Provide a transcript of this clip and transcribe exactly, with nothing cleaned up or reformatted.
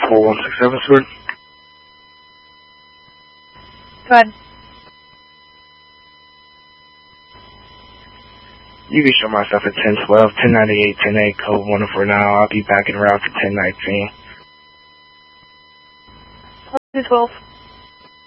four one six seven, Stewart. Go ahead. You can show myself at ten twelve, ten ninety-eight, ten eight, code one for now. I'll be back en route to ten nineteen. two twelve.